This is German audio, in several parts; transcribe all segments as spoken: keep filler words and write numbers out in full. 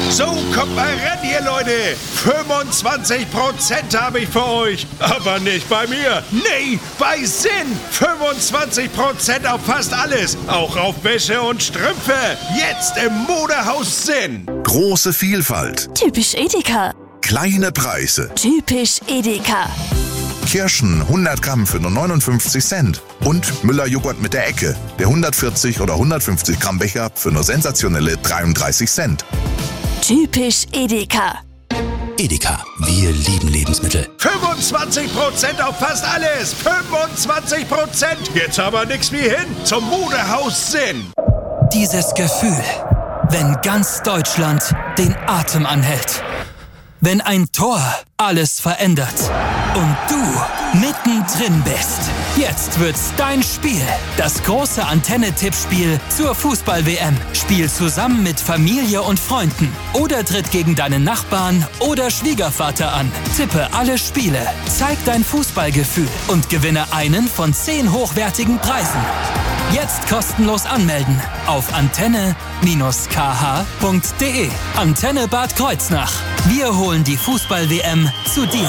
So, kommt mal ran hier, Leute. fünfundzwanzig Prozent habe ich für euch. Aber nicht bei mir. Nee, bei Sinn. fünfundzwanzig Prozent auf fast alles. Auch auf Wäsche und Strümpfe. Jetzt im Modehaus Sinn. Große Vielfalt. Typisch Edeka. Kleine Preise. Typisch Edeka. Kirschen hundert Gramm für nur neunundfünfzig Cent. Und Müller-Joghurt mit der Ecke. Der hundertvierzig oder hundertfünfzig Gramm Becher für nur sensationelle dreiunddreißig Cent. Typisch Edeka. Edeka, wir lieben Lebensmittel. fünfundzwanzig Prozent auf fast alles. fünfundzwanzig Prozent. Jetzt aber nix wie hin zum Modehaus Sinn. Dieses Gefühl, wenn ganz Deutschland den Atem anhält. Wenn ein Tor alles verändert und du mittendrin bist. Jetzt wird's dein Spiel. Das große Antenne-Tippspiel zur Fußball-W M. Spiel zusammen mit Familie und Freunden oder tritt gegen deinen Nachbarn oder Schwiegervater an. Tippe alle Spiele, zeig dein Fußballgefühl und gewinne einen von zehn hochwertigen Preisen. Jetzt kostenlos anmelden auf antenne Bindestrich k h punkt d e. Antenne Bad Kreuznach. Wir holen die Fußball-W M zu dir.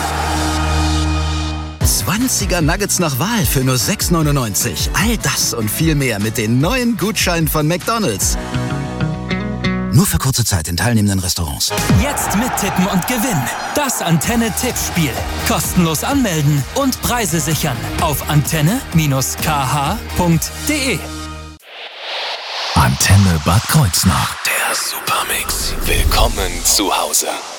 zwanziger Nuggets nach Wahl für nur sechs neunundneunzig. All das und viel mehr mit den neuen Gutscheinen von McDonald's. Nur für kurze Zeit in teilnehmenden Restaurants. Jetzt mittippen und gewinnen. Das Antenne-Tippspiel. Kostenlos anmelden und Preise sichern auf antenne Bindestrich k h punkt d e. Antenne Bad Kreuznach. Der Supermix. Willkommen zu Hause.